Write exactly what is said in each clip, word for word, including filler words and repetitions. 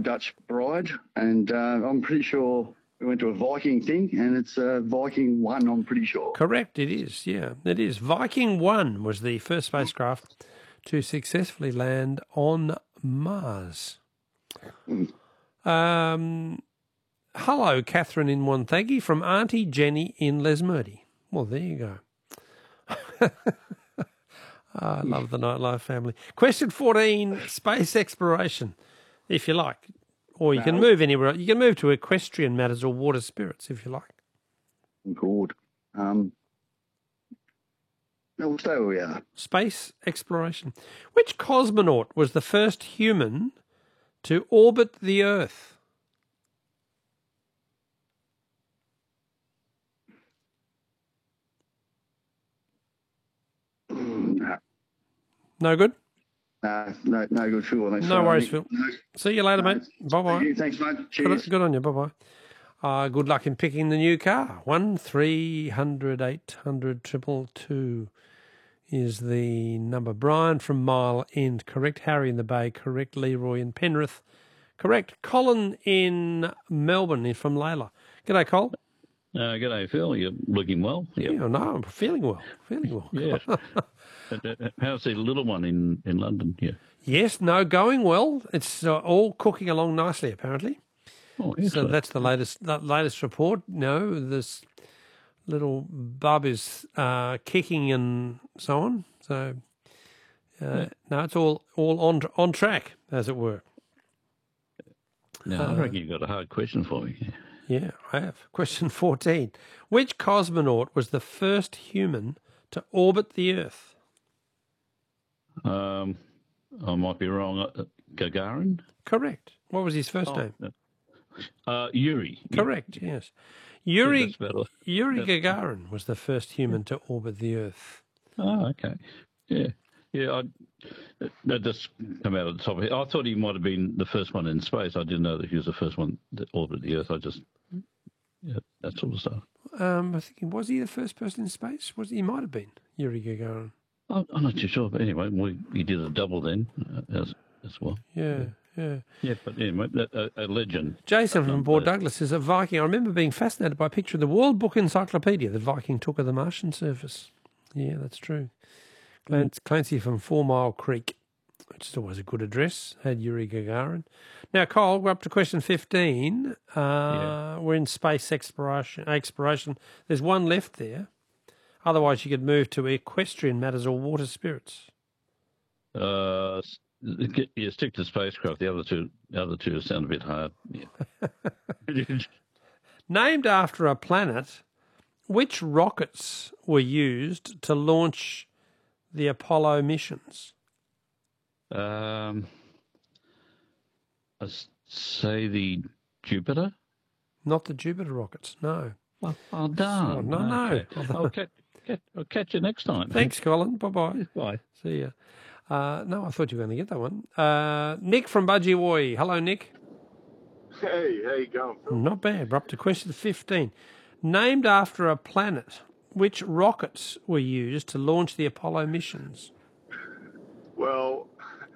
Dutch bride, and uh, I'm pretty sure we went to a Viking thing, and it's uh, Viking one, I'm pretty sure. Correct, it is, yeah, it is. Viking one was the first spacecraft to successfully land on Mars. Mm. Um, hello, Catherine in Wonthaggi from Auntie Jenny in Lesmurdy. Well, there you go. I love the Nightlife family. Question fourteen, space exploration, if you like. Or you No. can move anywhere. You can move to equestrian matters or water spirits, if you like. Good. Um, no, we'll stay where we are. Space exploration. Which cosmonaut was the first human to orbit the Earth? No, No good? no, no, no good, Phil. Thanks No for worries, having Phil. me. No, See you later, no. mate. Bye-bye. Thank you. Thanks, mate. Good, Cheers. good on you. Bye-bye. Uh, good luck in picking the new car. One three hundred eight hundred triple two is the number. Brian from Mile End, correct. Harry in the Bay, correct. Leroy in Penrith, correct. Colin in Melbourne is from Layla. G'day, Col. Uh, g'day, Phil. You're looking well. Yeah, no, I'm feeling well. Feeling well. Yeah. How's the little one in, in London? Yeah. Yes, no, going well. It's uh, all cooking along nicely, apparently. Oh, So excellent. that's the latest the latest report. No, this little bub is uh, kicking and so on. So uh, Yeah. no, it's all all on on track, as it were. Now, I uh, reckon you've got a hard question for me. Yeah, I have. Question fourteen. Which cosmonaut was the first human to orbit the Earth? Um, I might be wrong. Uh, Gagarin? Correct. What was his first Oh, name? no. Uh, Yuri. Correct, yes. Yuri, That's better. Yuri That's- Gagarin was the first human to orbit the Earth. Oh, okay. Yeah. Yeah, I, that just come out of the top of it. I thought he might have been the first one in space. I didn't know that he was the first one to orbit the Earth. I just, yeah, that sort of stuff. Um, I think, was he the first person in space? Was he? He might have been, Yuri Gagarin. I'm, I'm not too sure, but anyway, we, he did a double then uh, as as well. Yeah, yeah. Yeah, but anyway, that, a, a legend. Jason from Um, Port uh, Douglas is a Viking. I remember being fascinated by a picture in the World Book Encyclopedia that Viking took of the Martian surface. Yeah, that's true. Clancy, Clancy from Four Mile Creek, which is always a good address, had Yuri Gagarin. Now, Cole, we're up to question fifteen. Uh, Yeah. We're in space exploration. Exploration. There's one left there. Otherwise, you could move to equestrian matters or water spirits. Uh, s- get- yeah, stick to spacecraft. The other two, the other two sound a bit hard. Yeah. Named after a planet, which rockets were used to launch the Apollo missions? um, I s- say the Jupiter. Not the Jupiter rockets, no. Oh, oh darn! Oh, no, no. Okay. I'll, catch, catch, I'll catch you next time. Thanks, Colin. Bye-bye. Bye. See ya. Uh, no, I thought you were going to get that one. Uh, Nick from Budgie. Hello, Nick. Hey, how you going, Phil? Not bad. We're up to question fifteen. Named after a planet, which rockets were used to launch the Apollo missions? Well,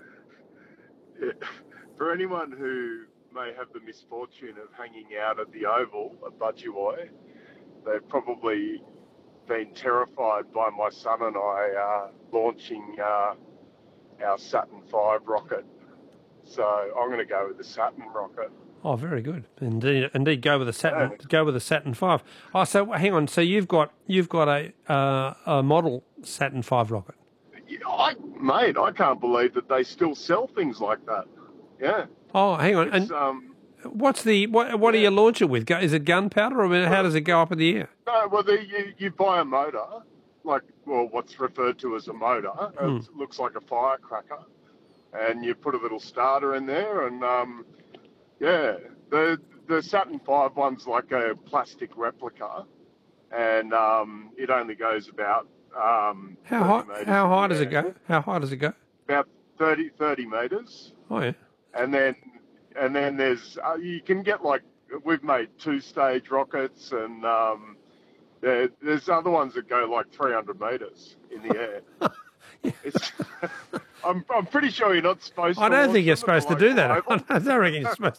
for anyone who may have the misfortune of hanging out at the Oval at Budgie, they've probably been terrified by my son and I uh, launching uh, our Saturn five rocket. So I'm going to go with the Saturn rocket. Oh, very good. Indeed, indeed. Go with the Saturn. Go with the Saturn Five. Oh, so hang on. So you've got you've got a uh, a model Saturn Five rocket. Yeah, I, mate, I can't believe that they still sell things like that. Yeah. Oh, hang on. It's, And um, what's the what? What do you launch it with? Go- Is it gunpowder, or how does it go up in the air? No, well, the, you, you buy a motor, like, well, what's referred to as a motor. Hmm. It looks like a firecracker. And you put a little starter in there, and, um, yeah, the the Saturn five one's like a plastic replica, and um, it only goes about... Um, How thirty high? metres How in high the does it air. go? How high does it go? About thirty, thirty metres. Oh yeah. And then, and then there's, uh, you can get like, we've made two-stage rockets, and um, there, there's other ones that go like three hundred metres in the air. It's, I'm, I'm pretty sure you're not supposed to. I don't launch think you're them at supposed to the do that. local I don't reckon you're supposed